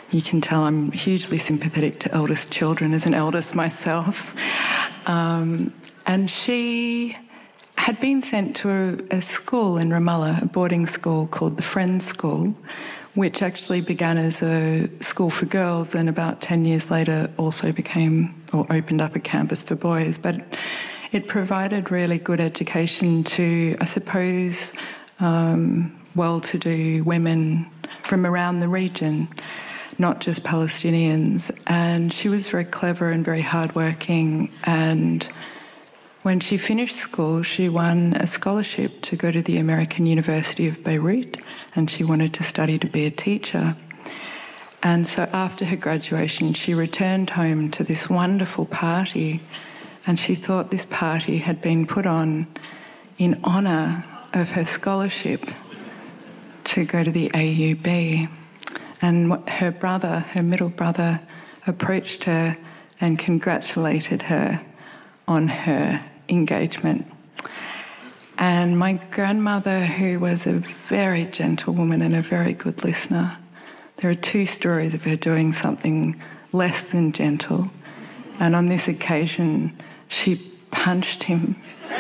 you can tell I'm hugely sympathetic to eldest children as an eldest myself. And she had been sent to a school in Ramallah, a boarding school called the Friends School, which actually began as a school for girls and about 10 years later also became or opened up a campus for boys. But it provided really good education to, I suppose, well-to-do women from around the region, not just Palestinians. And she was very clever and very hardworking. And when she finished school, she won a scholarship to go to the American University of Beirut, and she wanted to study to be a teacher. And so after her graduation, she returned home to this wonderful party, and she thought this party had been put on in honour of her scholarship to go to the AUB. And her brother, her middle brother, approached her and congratulated her on her engagement. And my grandmother, who was a very gentle woman and a very good listener, there are two stories of her doing something less than gentle. And on this occasion, she punched him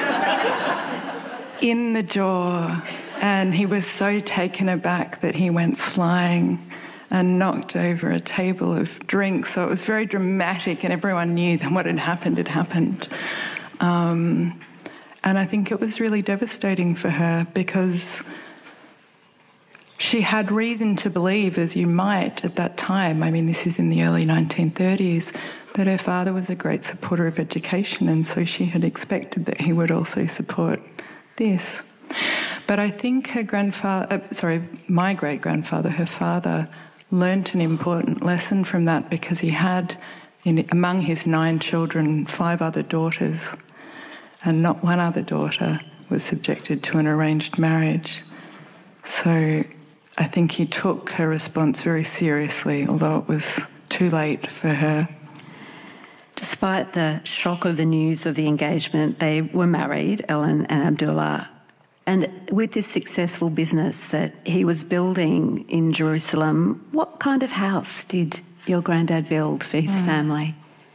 in the jaw, and he was so taken aback that he went flying and knocked over a table of drinks. So it was very dramatic, and everyone knew that what had happened had happened. And I think it was really devastating for her because she had reason to believe, as you might at that time, I mean, this is in the early 1930s, that her father was a great supporter of education, and so she had expected that he would also support this. But I think her my great-grandfather, her father, learnt an important lesson from that because he had, among his 9 children, 5 other daughters, and not one other daughter was subjected to an arranged marriage. So I think he took her response very seriously, although it was too late for her. Despite the shock of the news of the engagement, they were married, Ellen and Abdullah. And with this successful business that he was building in Jerusalem, what kind of house did your granddad build for his family?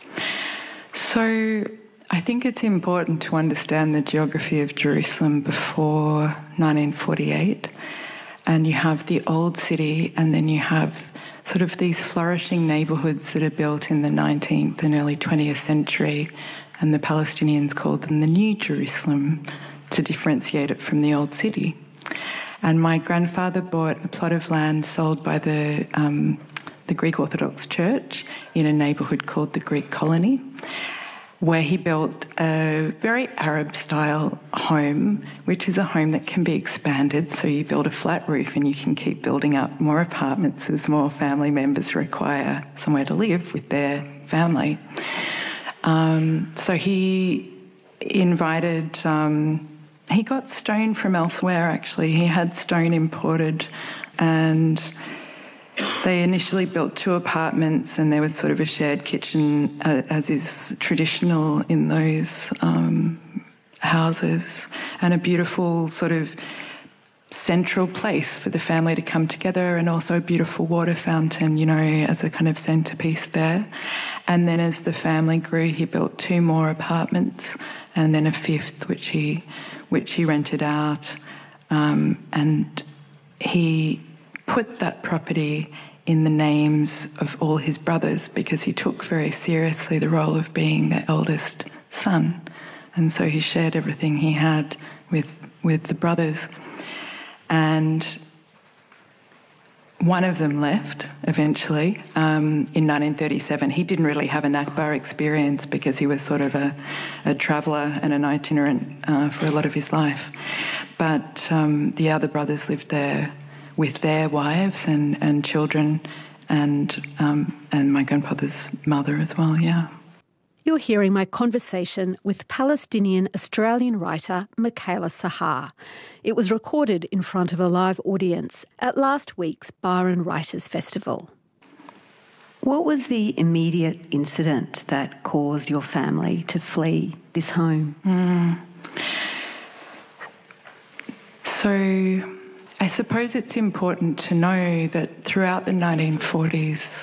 So I think it's important to understand the geography of Jerusalem before 1948. And you have the old city, and then you have sort of these flourishing neighbourhoods that are built in the 19th and early 20th century, and the Palestinians called them the New Jerusalem to differentiate it from the old city. And my grandfather bought a plot of land sold by the Greek Orthodox Church in a neighbourhood called the Greek Colony, where he built a very Arab-style home, which is a home that can be expanded. So you build a flat roof and you can keep building up more apartments as more family members require somewhere to live with their family. So he invited... he got stone from elsewhere, actually. He had stone imported, and they initially built 2 apartments, and there was sort of a shared kitchen, as is traditional in those houses, and a beautiful sort of central place for the family to come together, and also a beautiful water fountain, as a kind of centrepiece there. And then as the family grew, he built 2 more apartments, and then a 5th, which he rented out, and he put that property in the names of all his brothers because he took very seriously the role of being the eldest son. And so he shared everything he had with the brothers. And one of them left eventually in 1937. He didn't really have a Nakba experience because he was sort of a traveller and an itinerant for a lot of his life. But the other brothers lived there with their wives and children, and my grandfather's mother as well, yeah. You're hearing my conversation with Palestinian-Australian writer Michaela Sahar. It was recorded in front of a live audience at last week's Byron Writers' Festival. What was the immediate incident that caused your family to flee this home? So I suppose it's important to know that throughout the 1940s,